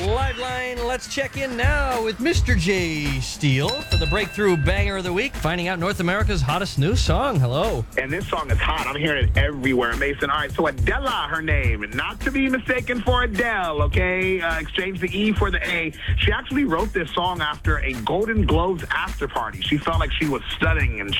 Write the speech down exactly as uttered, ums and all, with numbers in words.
Liveline, let's check in now with Mister J. Steele for the breakthrough banger of the week, finding out North America's hottest new song. Hello. And this song is hot. I'm hearing it everywhere, Mason. All right, so Adela, her name, not to be mistaken for Adele, okay? Uh, exchange the E for the A. She actually wrote this song after a Golden Globes after party. She felt like she was stunning and